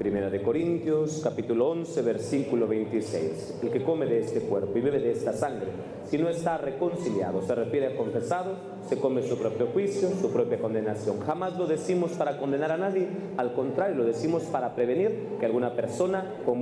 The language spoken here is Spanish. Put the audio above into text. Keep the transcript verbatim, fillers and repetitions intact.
Primera de Corintios, capítulo once, versículo veintiséis. El que come de este cuerpo y bebe de esta sangre, si no está reconciliado, se refiere a confesado, se come su propio juicio, su propia condenación. Jamás lo decimos para condenar a nadie, al contrario, lo decimos para prevenir que alguna persona cometa